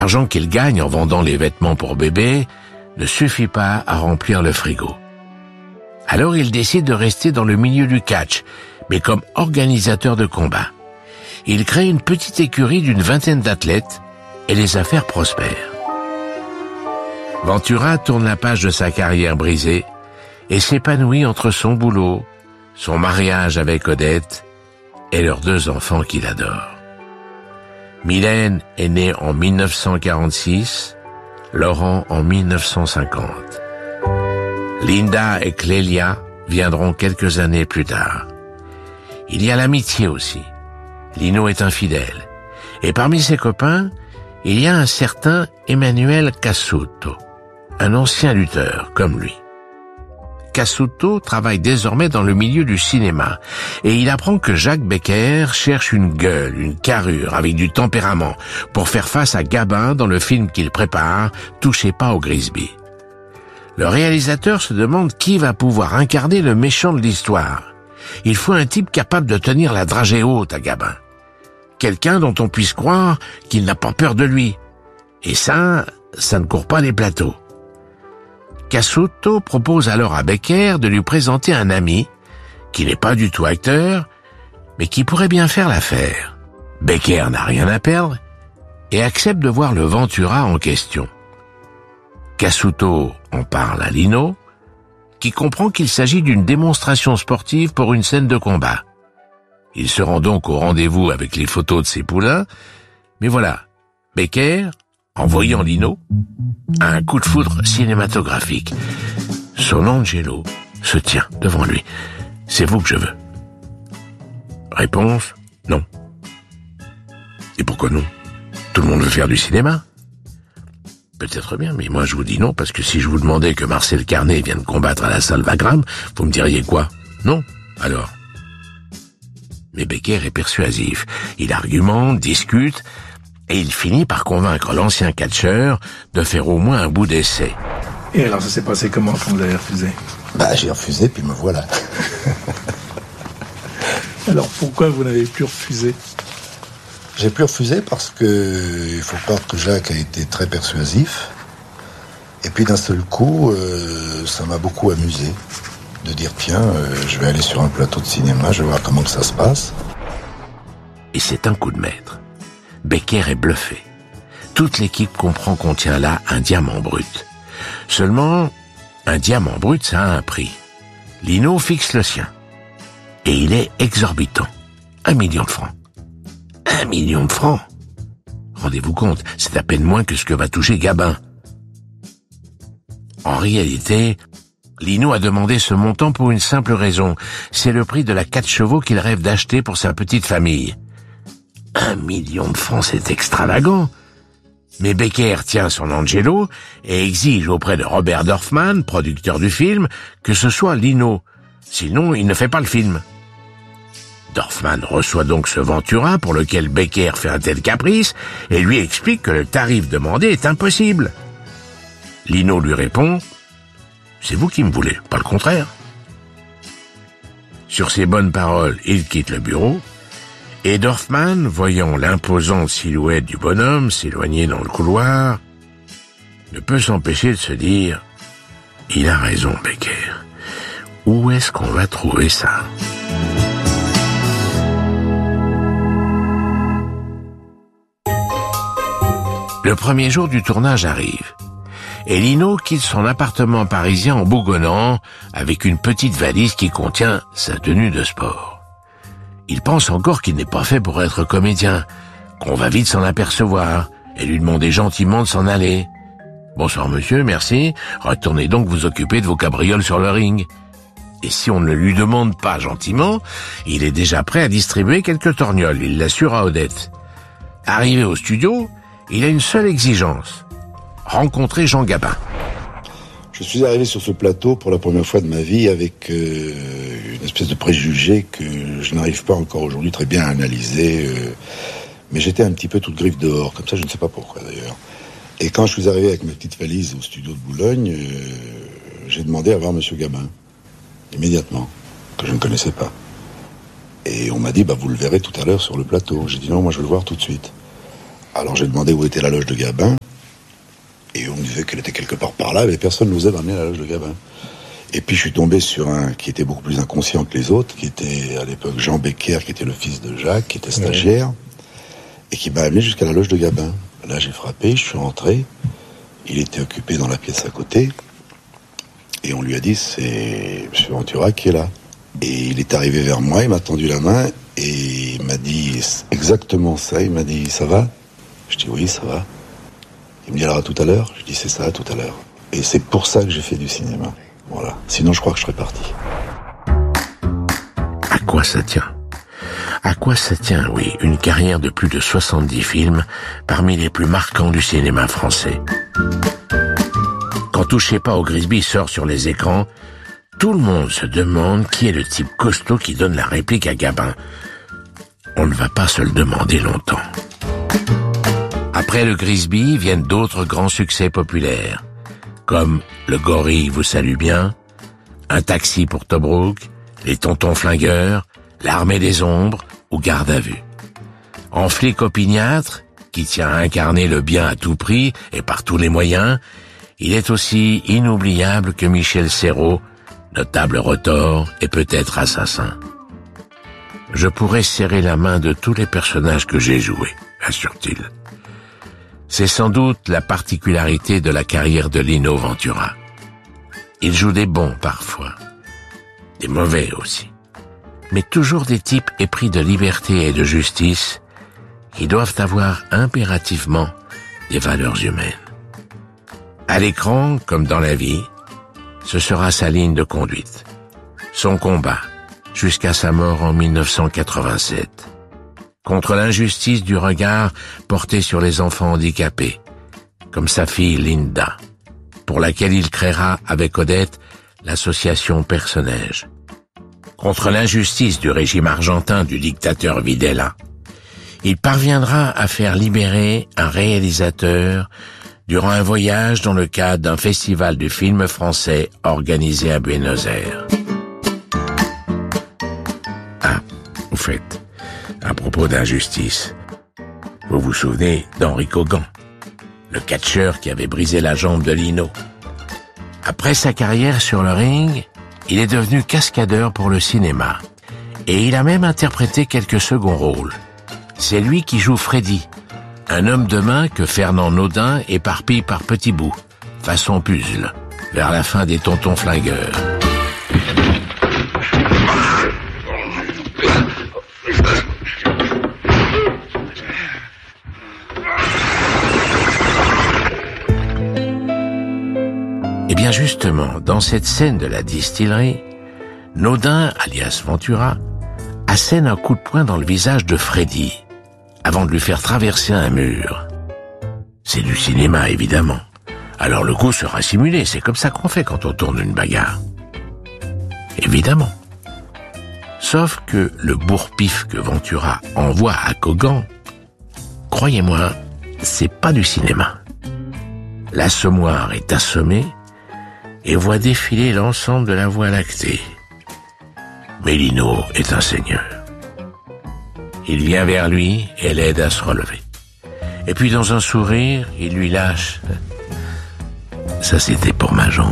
L'argent qu'il gagne en vendant les vêtements pour bébé ne suffit pas à remplir le frigo. Alors il décide de rester dans le milieu du catch, mais comme organisateur de combat. Il crée une petite écurie d'une 20aine d'athlètes et les affaires prospèrent. Ventura tourne la page de sa carrière brisée et s'épanouit entre son boulot, son mariage avec Odette et leurs 2 enfants qu'il adore. Mylène est née en 1946, Laurent en 1950. Linda et Clélia viendront quelques années plus tard. Il y a l'amitié aussi. Lino est infidèle. Et parmi ses copains, il y a un certain Emmanuel Cassuto, un ancien lutteur comme lui. Cassuto travaille désormais dans le milieu du cinéma et il apprend que Jacques Becker cherche une gueule, une carrure avec du tempérament pour faire face à Gabin dans le film qu'il prépare, Touchez pas au Grisby. Le réalisateur se demande qui va pouvoir incarner le méchant de l'histoire. Il faut un type capable de tenir la dragée haute à Gabin. Quelqu'un dont on puisse croire qu'il n'a pas peur de lui. Et ça ne court pas les plateaux. Cassuto propose alors à Becker de lui présenter un ami, qui n'est pas du tout acteur, mais qui pourrait bien faire l'affaire. Becker n'a rien à perdre et accepte de voir le Ventura en question. Cassuto en parle à Lino, qui comprend qu'il s'agit d'une démonstration sportive pour une scène de combat. Il se rend donc au rendez-vous avec les photos de ses poulains, mais voilà, Becker, en voyant Lino, a un coup de foudre cinématographique. Son Angelo se tient devant lui. C'est vous que je veux. Réponse, non. Et pourquoi non? Tout le monde veut faire du cinéma. Peut-être bien, mais moi je vous dis non, parce que si je vous demandais que Marcel Carné vienne combattre à la salle Wagram, vous me diriez quoi? Non? Alors? Mais Becker est persuasif. Il argumente, discute, et il finit par convaincre l'ancien catcheur de faire au moins un bout d'essai. Et alors ça s'est passé comment quand vous avez refusé? J'ai refusé, puis me voilà. Alors pourquoi vous n'avez plus refusé? J'ai plus refusé parce que il faut croire que Jacques a été très persuasif. Et puis d'un seul coup, ça m'a beaucoup amusé de dire tiens, je vais aller sur un plateau de cinéma, je vais voir comment que ça se passe. Et c'est un coup de maître. Becker est bluffé. Toute l'équipe comprend qu'on tient là un diamant brut. Seulement, un diamant brut, ça a un prix. Lino fixe le sien. Et il est exorbitant. 1 million de francs. 1 million de francs. Rendez-vous compte, c'est à peine moins que ce que va toucher Gabin. En réalité, Lino a demandé ce montant pour une simple raison. C'est le prix de la 4 chevaux qu'il rêve d'acheter pour sa petite famille. 1 million de francs, c'est extravagant. Mais Becker tient son Angelo et exige auprès de Robert Dorfman, producteur du film, que ce soit Lino. Sinon, il ne fait pas le film. Dorfman reçoit donc ce Ventura pour lequel Becker fait un tel caprice et lui explique que le tarif demandé est impossible. Lino lui répond « C'est vous qui me voulez, pas le contraire ». Sur ces bonnes paroles, il quitte le bureau et Dorfman, voyant l'imposante silhouette du bonhomme s'éloigner dans le couloir, ne peut s'empêcher de se dire « Il a raison, Becker. Où est-ce qu'on va trouver ça ?» Le premier jour du tournage arrive. Et Lino quitte son appartement parisien en bougonnant avec une petite valise qui contient sa tenue de sport. Il pense encore qu'il n'est pas fait pour être comédien, qu'on va vite s'en apercevoir et lui demander gentiment de s'en aller. « Bonsoir monsieur, merci. Retournez donc vous occuper de vos cabrioles sur le ring. » Et si on ne lui demande pas gentiment, il est déjà prêt à distribuer quelques torgnoles, il l'assure à Odette. Arrivé au studio, il a une seule exigence. Rencontrer Jean Gabin. Je suis arrivé sur ce plateau pour la première fois de ma vie avec une espèce de préjugé que je n'arrive pas encore aujourd'hui très bien à analyser. Mais j'étais un petit peu toute griffe dehors, comme ça je ne sais pas pourquoi d'ailleurs. Et quand je suis arrivé avec ma petite valise au studio de Boulogne, j'ai demandé à voir Monsieur Gabin, immédiatement, que je ne connaissais pas. Et on m'a dit, vous le verrez tout à l'heure sur le plateau. J'ai dit non, moi je veux le voir tout de suite. Alors j'ai demandé où était la loge de Gabin, et on me disait qu'elle était quelque part par là, mais personne n'osait m'amener à la loge de Gabin. Et puis je suis tombé sur un qui était beaucoup plus inconscient que les autres, qui était à l'époque Jean Becker, qui était le fils de Jacques, qui était stagiaire, et qui m'a amené jusqu'à la loge de Gabin. Là j'ai frappé, je suis rentré, il était occupé dans la pièce à côté, et on lui a dit c'est M. Ventura qui est là. Et il est arrivé vers moi, il m'a tendu la main, et il m'a dit exactement ça, il m'a dit ça va? Je dis oui, ça va. Il me dit alors à tout à l'heure? Je dis c'est ça, à tout à l'heure. Et c'est pour ça que j'ai fait du cinéma. Voilà. Sinon, je crois que je serais parti. À quoi ça tient? À quoi ça tient, oui, une carrière de plus de 70 films, parmi les plus marquants du cinéma français. Quand Touchez pas au Grisby sort sur les écrans, tout le monde se demande qui est le type costaud qui donne la réplique à Gabin. On ne va pas se le demander longtemps. Après le Grisby viennent d'autres grands succès populaires, comme Le Gorille vous salue bien, Un taxi pour Tobruk, Les Tontons Flingueurs, L'Armée des Ombres ou Garde à vue. En flic opiniâtre, qui tient à incarner le bien à tout prix et par tous les moyens, il est aussi inoubliable que Michel Serrault, notable retors et peut-être assassin. Je pourrais serrer la main de tous les personnages que j'ai joués, assure-t-il. C'est sans doute la particularité de la carrière de Lino Ventura. Il joue des bons parfois, des mauvais aussi, mais toujours des types épris de liberté et de justice qui doivent avoir impérativement des valeurs humaines. À l'écran, comme dans la vie, ce sera sa ligne de conduite, son combat, jusqu'à sa mort en 1987. Contre l'injustice du regard porté sur les enfants handicapés, comme sa fille Linda, pour laquelle il créera avec Odette l'association Personnage. Contre l'injustice du régime argentin du dictateur Videla, il parviendra à faire libérer un réalisateur durant un voyage dans le cadre d'un festival du film français organisé à Buenos Aires. Ah, au fait, à propos d'injustice, vous vous souvenez d'Henri Kogan, le catcheur qui avait brisé la jambe de Lino. Après sa carrière sur le ring, il est devenu cascadeur pour le cinéma. Et il a même interprété quelques seconds rôles. C'est lui qui joue Freddy, un homme de main que Fernand Naudin éparpille par petits bouts, façon puzzle, vers la fin des Tontons Flingueurs. Et bien justement, dans cette scène de la distillerie, Naudin, alias Ventura, assène un coup de poing dans le visage de Freddy, avant de lui faire traverser un mur. C'est du cinéma, évidemment. Alors le coup sera simulé, c'est comme ça qu'on fait quand on tourne une bagarre. Évidemment. Sauf que le bourre-pif que Ventura envoie à Kogan, croyez-moi, c'est pas du cinéma. L'assommoir est assommé et voit défiler l'ensemble de la Voie lactée. Mais Lino est un seigneur. Il vient vers lui et l'aide à se relever. Et puis dans un sourire, il lui lâche « Ça c'était pour ma jambe ».